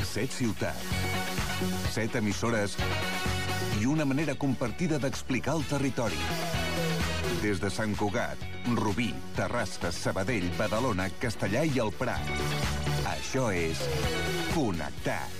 7 ciutats, 7 emissores i una manera compartida d'explicar el territori. Des de Sant Cugat, Rubí, Terrassa, Sabadell, Badalona, Castellà i el Prat. Això és Connectat.